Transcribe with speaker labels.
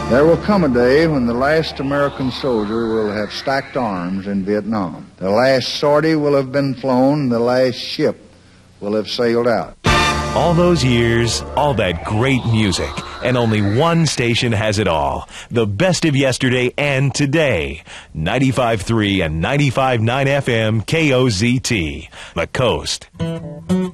Speaker 1: There will come a day when the last American soldier will have stacked arms in Vietnam. The last sortie will have been flown, the last ship will have sailed out.
Speaker 2: All those years, all that great music, and only one station has it all. The best of yesterday and today. 95.3 and 95.9 FM KOZT. The Coast.